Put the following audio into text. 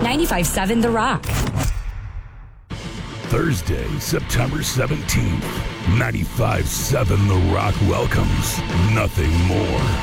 95.7 The Rock. Thursday, September 17th, 95.7 The Rock welcomes Nothing More.